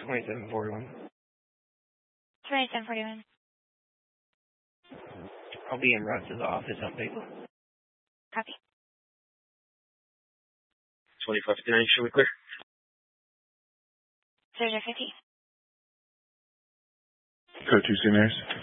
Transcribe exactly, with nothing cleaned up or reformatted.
twenty-seven forty-one. twenty-seven forty-one. I'll be in Russ's office on paper. Copy. twenty-five fifty-nine, should we clear? Surgeon fifty. Code two, Saint Mary's.